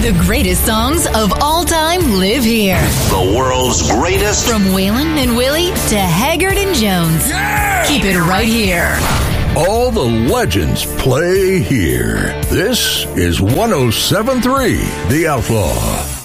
The greatest songs of all time live here. The world's greatest. From Waylon and Willie to Haggard and Jones. Yeah! Keep it right here. All the legends play here. This is 107.3 The Outlaw.